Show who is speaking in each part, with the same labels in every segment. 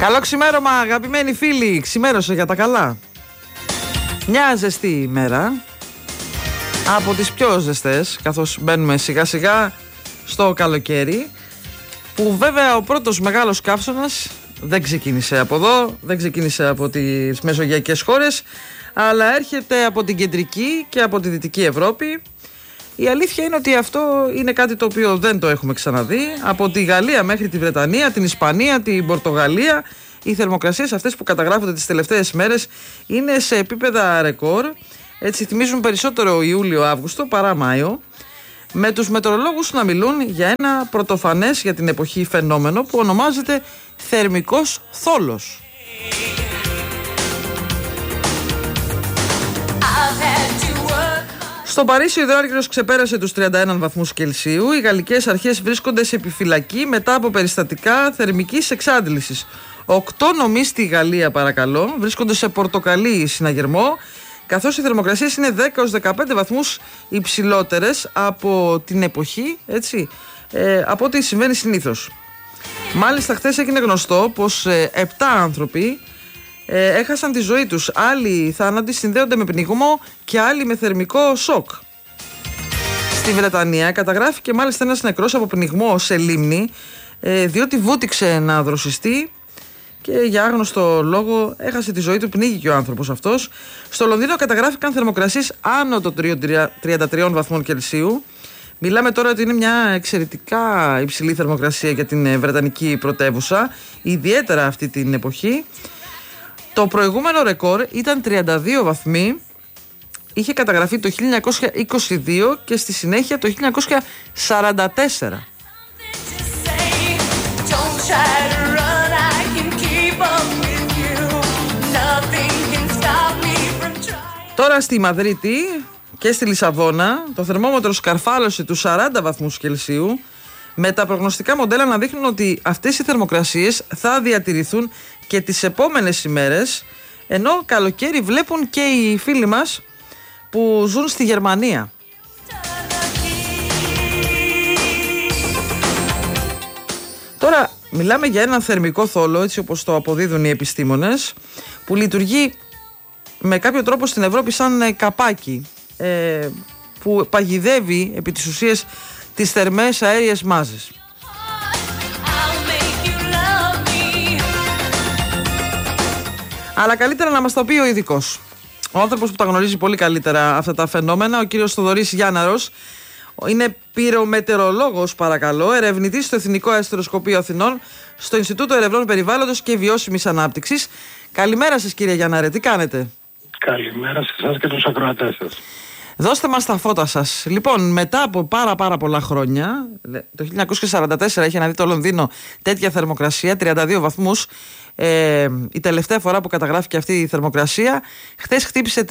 Speaker 1: Καλό ξημέρωμα, αγαπημένοι φίλοι. Ξημέρωσε για τα καλά. Μια ζεστή ημέρα, από τις πιο ζεστές, καθώς μπαίνουμε σιγά σιγά στο καλοκαίρι, που βέβαια ο πρώτος μεγάλος καύσωνας δεν ξεκίνησε από εδώ, δεν ξεκίνησε από τις μεσογειακές χώρες, αλλά έρχεται από την κεντρική και από τη δυτική Ευρώπη. Η αλήθεια είναι ότι αυτό είναι κάτι το οποίο δεν το έχουμε ξαναδεί. Από τη Γαλλία μέχρι τη Βρετανία, την Ισπανία, την Πορτογαλία, οι θερμοκρασίες αυτές που καταγράφονται τις τελευταίες μέρες είναι σε επίπεδα ρεκόρ. Έτσι θυμίζουν περισσότερο Ιούλιο-Αύγουστο παρά Μάιο, με τους μετεωρολόγους να μιλούν για ένα πρωτοφανές για την εποχή φαινόμενο που ονομάζεται θερμικός θόλος. Στο Παρίσι ο υδράργυρος ξεπέρασε τους 31 βαθμούς Κελσίου. Οι γαλλικές αρχές βρίσκονται σε επιφυλακή μετά από περιστατικά θερμικής εξάντλησης. 8 νομοί στη Γαλλία, παρακαλώ, βρίσκονται σε πορτοκαλί συναγερμό, καθώς οι θερμοκρασίες είναι 10-15 βαθμούς υψηλότερες από την εποχή, έτσι, από ό,τι συμβαίνει συνήθως. Μάλιστα χθες έγινε γνωστό πως 7 άνθρωποι έχασαν τη ζωή τους. Άλλοι θάνατοι συνδέονται με πνίγμο και άλλοι με θερμικό σοκ. Στη Βρετανία καταγράφηκε μάλιστα ένας νεκρός από πνιγμό σε λίμνη, διότι βούτυξε ένα δροσιστή και για άγνωστο λόγο έχασε τη ζωή του, πνίγηκε ο άνθρωπος αυτός. Στο Λονδίνο καταγράφηκαν θερμοκρασίες άνω των 33 βαθμών Κελσίου. Μιλάμε τώρα ότι είναι μια εξαιρετικά υψηλή θερμοκρασία για την βρετανική πρωτεύουσα, ιδιαίτερα αυτή την εποχή. Το προηγούμενο ρεκόρ ήταν 32 βαθμοί, είχε καταγραφεί το 1922 και στη συνέχεια το 1944. Τώρα στη Μαδρίτη και στη Λισαβόνα το θερμόμετρο σκαρφάλωσε τους 40 βαθμούς Κελσίου, με τα προγνωστικά μοντέλα να δείχνουν ότι αυτές οι θερμοκρασίες θα διατηρηθούν και τις επόμενες ημέρες, ενώ καλοκαίρι βλέπουν και οι φίλοι μας που ζουν στη Γερμανία. Τώρα μιλάμε για έναν θερμικό θόλο, έτσι όπως το αποδίδουν οι επιστήμονες, που λειτουργεί με κάποιο τρόπο στην Ευρώπη σαν καπάκι, που παγιδεύει επί της ουσίας τις θερμές αέριες μάζες. Αλλά καλύτερα να μας τα πει ο ειδικός. Ο άνθρωπος που τα γνωρίζει πολύ καλύτερα αυτά τα φαινόμενα, ο κύριος Θοδωρής Γιάνναρος, είναι πυρομετεωρολόγος, παρακαλώ, ερευνητής στο Εθνικό Αεροσκοπείο Αθηνών, στο Ινστιτούτο Ερευνών Περιβάλλοντος και Βιώσιμης Ανάπτυξης. Καλημέρα σας, κύριε Γιάνναρε, τι κάνετε?
Speaker 2: Καλημέρα σε εσάς και τους ακροατές σας.
Speaker 1: Δώστε μας τα φώτα σας. Λοιπόν, μετά από πάρα πολλά χρόνια, το 1944 είχε να δει το Λονδίνο τέτοια θερμοκρασία, 32 βαθμούς. Η τελευταία φορά που καταγράφηκε αυτή η θερμοκρασία, χθες χτύπησε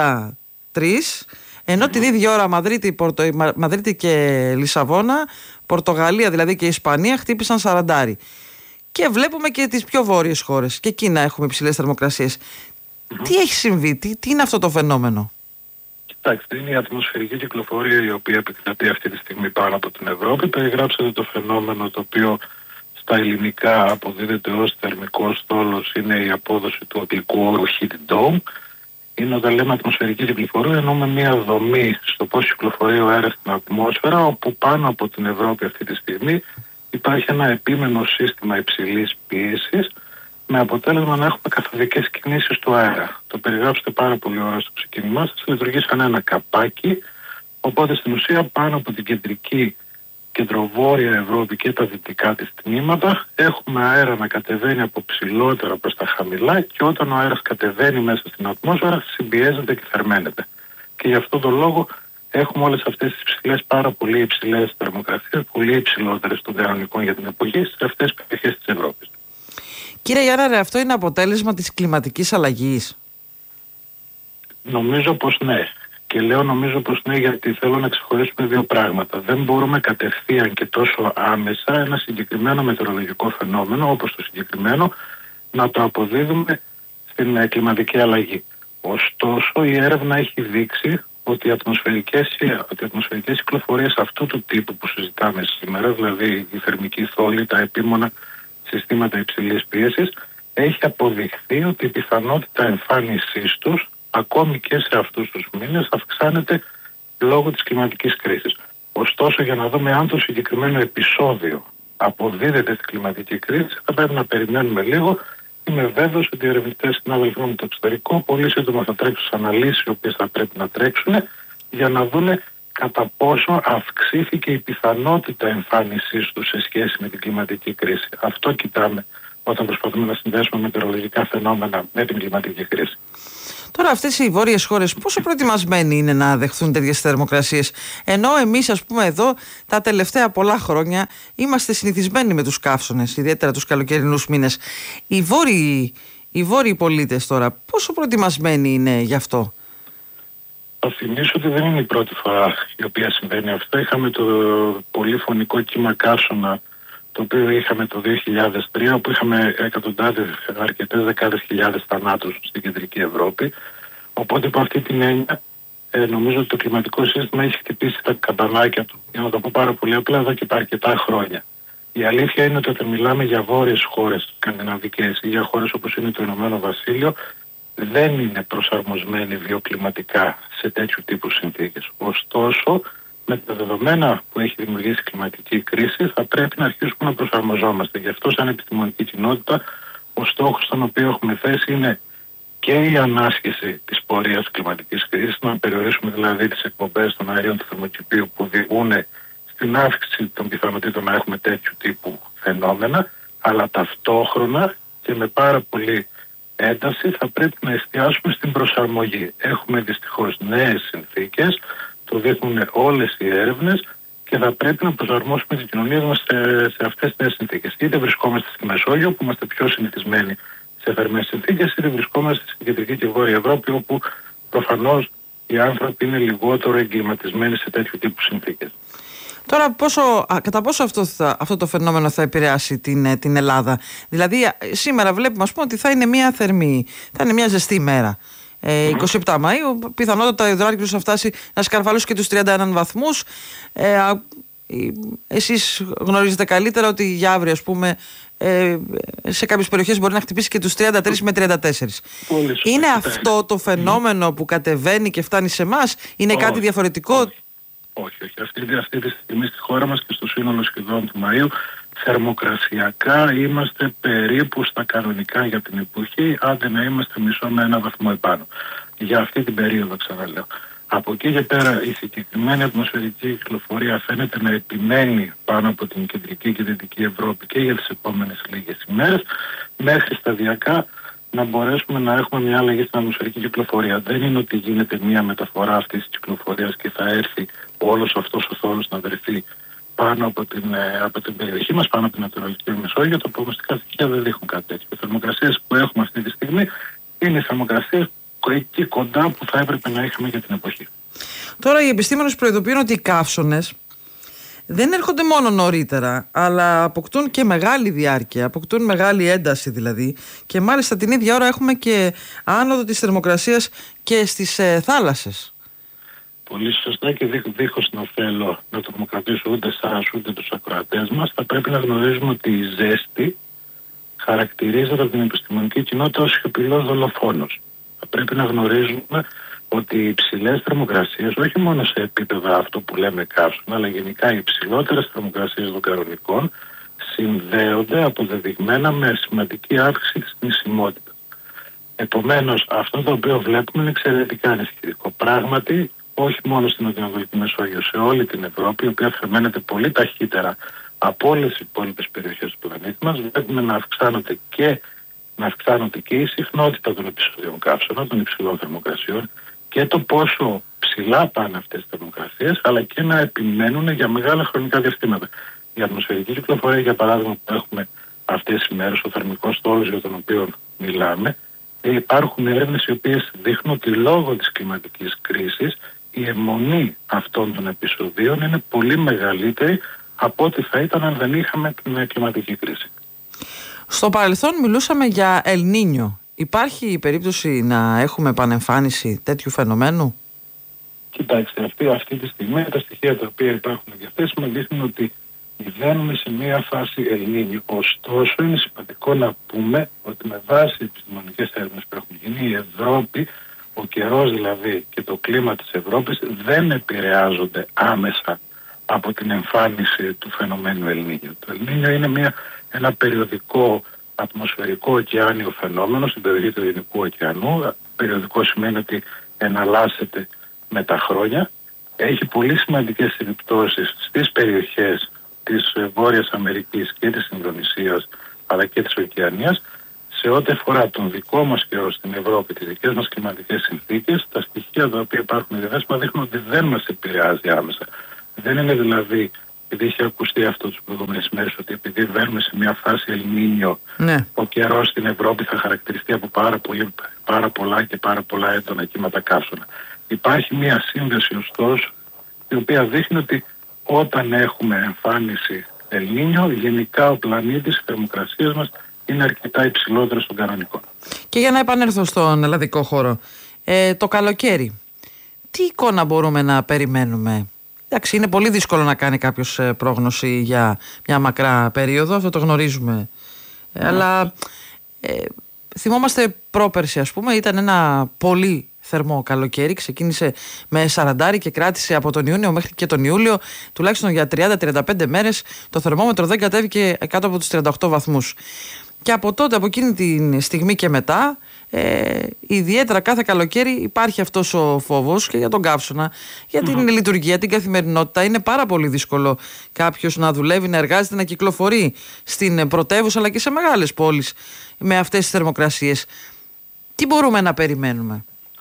Speaker 1: 33, ενώ την ίδια ώρα Μαδρίτη και Λισαβόνα, Πορτογαλία δηλαδή και Ισπανία χτύπησαν 40. Και βλέπουμε και τις πιο βόρειες χώρες, και εκεί να έχουμε υψηλές θερμοκρασίες. Τι έχει συμβεί, τι είναι αυτό το φαινόμενο?
Speaker 2: Κοιτάξτε, είναι η ατμοσφαιρική κυκλοφορία η οποία επικρατεί αυτή τη στιγμή πάνω από την Ευρώπη. Περιγράψατε το φαινόμενο το οποίο στα ελληνικά αποδίδεται ως θερμικός θόλος, είναι η απόδοση του αγγλικού όρου heat dome. Είναι όταν λέμε ατμοσφαιρική κυκλοφορία, εννοούμε μια δομή στο πώς κυκλοφορεί ο αέρας στην ατμόσφαιρα, όπου πάνω από την Ευρώπη αυτή τη στιγμή υπάρχει ένα επίμενο σύστημα υψηλής πίεσης, με αποτέλεσμα να έχουμε καθοδικές κινήσεις του αέρα. Το περιγράψετε πάρα πολύ ωραία στο ξεκίνημά σας. Λειτουργεί σαν ένα καπάκι, οπότε στην ουσία πάνω από την κεντρική κεντροβόρεια Ευρώπη και τα δυτικά της τμήματα έχουμε αέρα να κατεβαίνει από ψηλότερα προς τα χαμηλά, και όταν ο αέρας κατεβαίνει μέσα στην ατμόσφαιρα συμπιέζεται και θερμαίνεται. Και γι' αυτόν τον λόγο έχουμε όλες αυτές τις ψηλές, πάρα πολύ υψηλές θερμοκρασίες, πολύ υψηλότερες των κανονικών για την εποχή στις αυτές τις περιοχές της Ευρώπης.
Speaker 1: Κύριε Γιάνναρε, αυτό είναι αποτέλεσμα της κλιματικής αλλαγής?
Speaker 2: Νομίζω πως ναι. Και λέω νομίζω πως ναι, γιατί θέλω να ξεχωρίσουμε δύο πράγματα. Δεν μπορούμε κατευθείαν και τόσο άμεσα ένα συγκεκριμένο μετεωρολογικό φαινόμενο, όπως το συγκεκριμένο, να το αποδίδουμε στην κλιματική αλλαγή. Ωστόσο, η έρευνα έχει δείξει ότι οι ατμοσφαιρικές κυκλοφορίες αυτού του τύπου που συζητάμε σήμερα, δηλαδή η θερμική θόλη, τα επίμονα συστήματα υψηλής πίεσης, έχει αποδειχθεί ότι η πιθανότητα εμφάνισής τους, ακόμη και σε αυτούς τους μήνες, αυξάνεται λόγω της κλιματικής κρίσης. Ωστόσο, για να δούμε αν το συγκεκριμένο επεισόδιο αποδίδεται στην κλιματική κρίση, θα πρέπει να περιμένουμε λίγο. Είμαι βέβαιος ότι οι ερευνητές συνάδελφοι μου το εξωτερικό πολύ σύντομα θα τρέξουν στις αναλύσεις οι οποίες θα πρέπει να τρέξουν για να δούνε κατά πόσο αυξήθηκε η πιθανότητα εμφάνισής του σε σχέση με την κλιματική κρίση. Αυτό κοιτάμε όταν προσπαθούμε να συνδέσουμε μετεωρολογικά φαινόμενα με την κλιματική κρίση.
Speaker 1: Τώρα αυτές οι βόρειες χώρες πόσο προετοιμασμένοι είναι να δεχθούν τέτοιες θερμοκρασίες, ενώ εμείς ας πούμε εδώ τα τελευταία πολλά χρόνια είμαστε συνηθισμένοι με τους καύσωνες, ιδιαίτερα τους καλοκαιρινούς μήνες. Οι βόρειοι πολίτες τώρα πόσο προετοιμασμένοι είναι γι' αυτό?
Speaker 2: Θα θυμίσω ότι δεν είναι η πρώτη φορά η οποία συμβαίνει αυτό. Είχαμε το πολυφωνικό κύμα καύσωνα το οποίο είχαμε το 2003, όπου είχαμε εκατοντάδες, αρκετές δεκάδες χιλιάδες θανάτους στην κεντρική Ευρώπη. Οπότε από αυτή την έννοια νομίζω ότι το κλιματικό σύστημα έχει χτυπήσει τα καμπανάκια του. Για να το πω πάρα πολύ απλά, εδώ και αρκετά χρόνια. Η αλήθεια είναι ότι όταν μιλάμε για βόρειες χώρες σκανδιναβικές ή για χώρες όπως είναι το Ηνωμένο Βασίλειο, δεν είναι προσαρμοσμένοι βιοκλιματικά σε τέτοιου τύπου συνθήκες. Ωστόσο, με τα δεδομένα που έχει δημιουργήσει η κλιματική κρίση, θα πρέπει να αρχίσουμε να προσαρμοζόμαστε. Γι' αυτό, σαν επιστημονική κοινότητα, ο στόχος τον οποίο έχουμε θέσει είναι και η ανάσχεση της πορείας της κλιματικής κρίσης, να περιορίσουμε δηλαδή τις εκπομπές των αερίων του θερμοκηπίου που οδηγούν στην αύξηση των πιθανότητων να έχουμε τέτοιου τύπου φαινόμενα, αλλά ταυτόχρονα και με πάρα πολύ ένταση θα πρέπει να εστιάσουμε στην προσαρμογή. Έχουμε δυστυχώς νέες συνθήκες, το δείχνουν όλες οι έρευνες και θα πρέπει να προσαρμόσουμε τις κοινωνίες μας σε αυτές τις νέες συνθήκες. Είτε βρισκόμαστε στη Μεσόγειο που είμαστε πιο συνηθισμένοι σε θερμές συνθήκες, είτε βρισκόμαστε στην Κεντρική και Βόρεια Ευρώπη όπου προφανώς οι άνθρωποι είναι λιγότερο εγκληματισμένοι σε τέτοιου τύπου συνθήκες.
Speaker 1: Τώρα κατά πόσο αυτό το φαινόμενο θα επηρεάσει την Ελλάδα? Δηλαδή σήμερα βλέπουμε ας πούμε ότι θα είναι μια ζεστή ημέρα. 27 Μαΐου, πιθανότατα ο υδράρχης θα φτάσει να σκαρφαλώσει και τους 31 βαθμούς. Εσείς γνωρίζετε καλύτερα ότι για αύριο ας πούμε σε κάποιες περιοχές μπορεί να χτυπήσει και τους 33 με 34. Είναι αυτό το φαινόμενο που κατεβαίνει και φτάνει σε εμάς? Είναι κάτι διαφορετικό?
Speaker 2: Όχι. Αυτή τη στιγμή στη χώρα μας και στο σύνολο σχεδόν του Μαΐου θερμοκρασιακά είμαστε περίπου στα κανονικά για την εποχή, άντε να είμαστε μισό με 1 βαθμό επάνω. Για αυτή την περίοδο, ξαναλέω. Από εκεί και πέρα η συγκεκριμένη ατμοσφαιρική κυκλοφορία φαίνεται να επιμένει πάνω από την κεντρική και δυτική Ευρώπη και για τις επόμενες λίγες ημέρες, μέχρι σταδιακά να μπορέσουμε να έχουμε μια αλλαγή στην ατμοσφαιρική κυκλοφορία. Δεν είναι ότι γίνεται μια μεταφορά αυτής της κυκλοφορίας και θα έρθει όλος αυτός ο θόρυβος να βρεθεί πάνω από την περιοχή μας, πάνω από την Ανατολική Μεσόγειο. Τα προγνωστικά στοιχεία δεν δείχνουν κάτι τέτοιο. Οι θερμοκρασίες που έχουμε αυτή τη στιγμή είναι οι θερμοκρασίες εκεί κοντά που θα έπρεπε να είχαμε για την εποχή.
Speaker 1: Τώρα οι επιστήμονες προειδοποιούν ότι οι καύσωνες δεν έρχονται μόνο νωρίτερα, αλλά αποκτούν και μεγάλη διάρκεια, αποκτούν μεγάλη ένταση δηλαδή, και μάλιστα την ίδια ώρα έχουμε και άνοδο της θερμοκρασίας και στις θάλασσες. Πολύ
Speaker 2: σωστά, και δίχως να θέλω να τρομοκρατήσω ούτε εσάς ούτε τους ακροατές μας, θα πρέπει να γνωρίζουμε ότι η ζέστη χαρακτηρίζεται από την επιστημονική κοινότητα ως σιωπηλός δολοφόνος. Θα πρέπει να γνωρίζουμε ότι οι υψηλές θερμοκρασίες, όχι μόνο σε επίπεδα αυτό που λέμε καύσωνα, αλλά γενικά οι υψηλότερες θερμοκρασίες των κανονικών, συνδέονται αποδεδειγμένα με σημαντική αύξηση της θνησιμότητας. Επομένως, αυτό το οποίο βλέπουμε είναι εξαιρετικά ανησυχητικό. Πράγματι, όχι μόνο στην Νοτιοανατολική Μεσόγειο, σε όλη την Ευρώπη, η οποία θερμαίνεται πολύ ταχύτερα από όλες τις υπόλοιπες περιοχές του πλανήτη μας, βλέπουμε να αυξάνονται και η συχνότητα των επεισοδίων καύσωνα, των υψηλών θερμοκρασιών, και το πόσο ψηλά πάνε αυτές τις θερμοκρασίες, αλλά και να επιμένουν για μεγάλα χρονικά διαστήματα. Η ατμοσφαιρική κυκλοφορία, για παράδειγμα, που έχουμε αυτές τις ημέρες, ο θερμικός στόλος για τον οποίο μιλάμε, υπάρχουν έρευνες οι οποίες δείχνουν ότι λόγω της κλιματικής κρίσης η αιμονή αυτών των επεισοδίων είναι πολύ μεγαλύτερη από ό,τι θα ήταν αν δεν είχαμε την κλιματική κρίση.
Speaker 1: Στο παρελθόν μιλούσαμε για Ελνίνιο. Υπάρχει η περίπτωση να έχουμε επανεμφάνιση τέτοιου φαινομένου?
Speaker 2: Κοιτάξτε, αυτή τη στιγμή τα στοιχεία τα οποία υπάρχουν διαθέσιμα δείχνουν ότι Βγαίνουμε σε μια φάση Ελνίνιο. Ωστόσο, είναι σημαντικό να πούμε ότι με βάση επιστημονικές έρευνες που έχουν γίνει, η Ευρώπη, ο καιρός δηλαδή και το κλίμα της Ευρώπης δεν επηρεάζονται άμεσα από την εμφάνιση του φαινομένου Ελνίνιο. Το Ελνίνιο είναι ένα περιοδικό ατμοσφαιρικό ωκεάνιο φαινόμενο στην περιοχή του Ειρηνικού ωκεανού. Περιοδικό σημαίνει ότι εναλλάσσεται με τα χρόνια. Έχει πολύ σημαντικές επιπτώσεις στις περιοχές της Βόρειας Αμερικής και της Ινδονησίας αλλά και της Οκεανίας. Σε ό,τι αφορά τον δικό μας καιρό στην Ευρώπη, τις δικές μας κλιματικές συνθήκες, τα στοιχεία τα οποία υπάρχουν διαθέσιμα δείχνουν ότι δεν μας επηρεάζει άμεσα. Δεν είναι δηλαδή, επειδή είχε ακουστεί αυτό τις προηγούμενες μέρες, ότι επειδή βαίνουμε σε μια φάση Ελνίνιο, ο καιρός στην Ευρώπη θα χαρακτηριστεί από πάρα πολλά έντονα κύματα καύσωνα. Υπάρχει μια σύνδεση ωστόσο, η οποία δείχνει ότι όταν έχουμε εμφάνιση Ελνίνιο, γενικά ο πλανήτης, οι θερμοκρασίες μας είναι αρκετά υψηλότερο στον κανονικό.
Speaker 1: Και για να επανέλθω στον ελλαδικό χώρο, το καλοκαίρι, τι εικόνα μπορούμε να περιμένουμε? Εντάξει, είναι πολύ δύσκολο να κάνει κάποιος πρόγνωση για μια μακρά περίοδο, αυτό το γνωρίζουμε. Αλλά θυμόμαστε πρόπερση, ας πούμε, ήταν ένα πολύ θερμό καλοκαίρι, ξεκίνησε με 40 και κράτησε από τον Ιούνιο μέχρι και τον Ιούλιο, τουλάχιστον για 30-35 μέρες το θερμόμετρο δεν κατέβηκε κάτω από τους 38 βαθμούς. Και από τότε, από εκείνη τη στιγμή και μετά, ιδιαίτερα κάθε καλοκαίρι υπάρχει αυτός ο φόβος και για τον καύσωνα, για την λειτουργία, την καθημερινότητα. Είναι πάρα πολύ δύσκολο κάποιος να δουλεύει, να εργάζεται, να κυκλοφορεί στην πρωτεύουσα αλλά και σε μεγάλες πόλεις με αυτές τις θερμοκρασίες. Τι μπορούμε να περιμένουμε?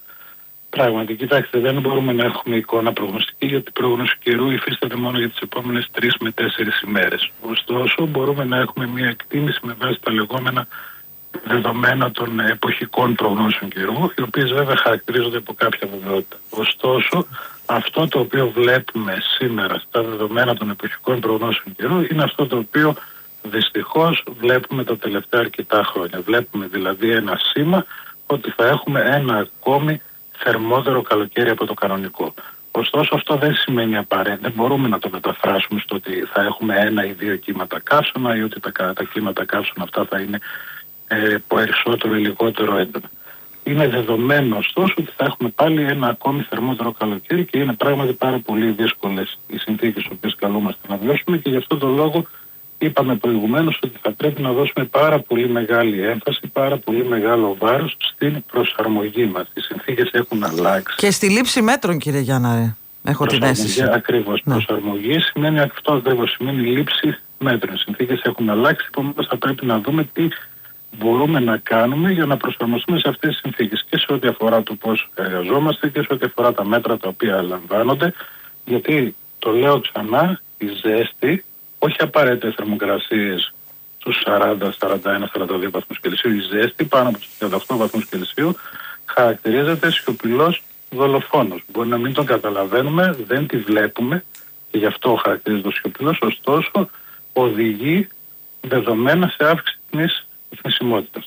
Speaker 2: Πράγματι, κοιτάξτε, δεν μπορούμε να έχουμε εικόνα προγνωστική, γιατί η πρόγνωση καιρού υφίσταται μόνο για τις επόμενες 3 με 4 ημέρες. Ωστόσο, μπορούμε να έχουμε μια εκτίμηση με βάση τα λεγόμενα δεδομένα των εποχικών προγνώσεων καιρού, οι οποίες βέβαια χαρακτηρίζονται από κάποια βεβαιότητα. Ωστόσο, αυτό το οποίο βλέπουμε σήμερα στα δεδομένα των εποχικών προγνώσεων καιρού είναι αυτό το οποίο δυστυχώς βλέπουμε τα τελευταία αρκετά χρόνια. Βλέπουμε δηλαδή ένα σήμα ότι θα έχουμε ένα ακόμη θερμότερο καλοκαίρι από το κανονικό. Ωστόσο, αυτό δεν σημαίνει απαραίτητα, δεν μπορούμε να το μεταφράσουμε στο ότι θα έχουμε 1 ή 2 κύματα καύσωνα ή ότι τα κύματα καύσωνα αυτά θα είναι περισσότερο ή λιγότερο έντονα. Είναι δεδομένο ωστόσο ότι θα έχουμε πάλι ένα ακόμη θερμότερο καλοκαίρι και είναι πράγματι πάρα πολύ δύσκολες οι συνθήκες στις οποίες καλούμαστε να βιώσουμε, και γι' αυτόν τον λόγο είπαμε προηγουμένως ότι θα πρέπει να δώσουμε πάρα πολύ μεγάλη έμφαση, πάρα πολύ μεγάλο βάρος στην προσαρμογή μας. Οι συνθήκες έχουν αλλάξει.
Speaker 1: Και στη λήψη μέτρων, κύριε Γιάνναρε, έχω την αίσθηση.
Speaker 2: Ακριβώς. Προσαρμογή σημαίνει αυτό ακριβώς, σημαίνει λήψη μέτρων. Οι συνθήκες έχουν αλλάξει, επομένως θα πρέπει να δούμε τι μπορούμε να κάνουμε για να προσαρμοστούμε σε αυτές τις συνθήκες, και σε ό,τι αφορά το πώς εργαζόμαστε και σε ό,τι αφορά τα μέτρα τα οποία λαμβάνονται, γιατί το λέω ξανά, η ζέστη, όχι απαραίτητα θερμοκρασίες στους 40, 41, 42 βαθμούς Κελσίου, η ζέστη πάνω από τους 38 βαθμούς Κελσίου χαρακτηρίζεται σιωπηλός δολοφόνος. Μπορεί να μην τον καταλαβαίνουμε, δεν τη βλέπουμε και γι' αυτό χαρακτηρίζεται σιωπηλός, ωστόσο οδηγεί δεδομένα σε αύξηση της θνησιμότητας.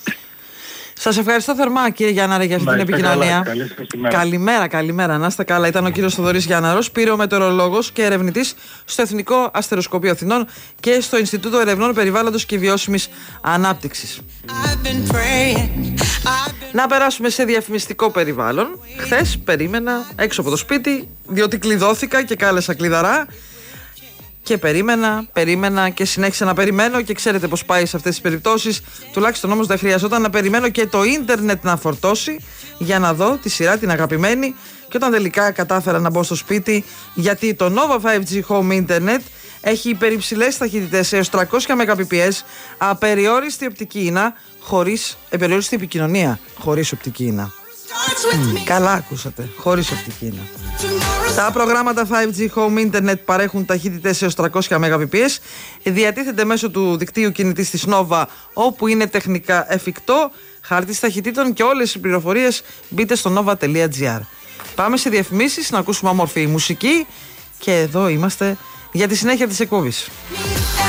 Speaker 1: Σας ευχαριστώ θερμά, κύριε Γιάνναρε, για αυτή την επικοινωνία. Καλημέρα. Να είστε καλά. Ήταν ο κύριος Θοδωρής Γιάνναρος, πυρομετεωρολόγος και ερευνητής στο Εθνικό Αστεροσκοπείο Αθηνών και στο Ινστιτούτο Ερευνών Περιβάλλοντος και Βιώσιμης Ανάπτυξης. Να περάσουμε σε διαφημιστικό περιβάλλον. Χθες περίμενα έξω από το σπίτι, διότι κλειδώθηκα και κάλεσα κλειδαρά. Και περίμενα και συνέχισα να περιμένω, και ξέρετε πως πάει σε αυτές τις περιπτώσεις. Τουλάχιστον όμως δεν χρειαζόταν να περιμένω και το ίντερνετ να φορτώσει για να δω τη σειρά την αγαπημένη. Και όταν τελικά κατάφερα να μπω στο σπίτι, γιατί το Nova 5G Home Internet έχει υπερυψηλές ταχύτητες έως 300 Mbps, απεριόριστη οπτική ίνα, απεριόριστη επικοινωνία χωρίς οπτική ίνα. Καλά ακούσατε, χωρίς οπτική ίνα. Τα προγράμματα 5G Home Internet παρέχουν ταχύτητες έως 300 Mbps, διατίθεται μέσω του δικτύου κινητής της Nova, όπου είναι τεχνικά εφικτό, χάρτης ταχυτήτων και όλες οι πληροφορίες μπείτε στο nova.gr. Πάμε σε διαφημίσεις, να ακούσουμε όμορφη μουσική και εδώ είμαστε για τη συνέχεια της εκπομπής.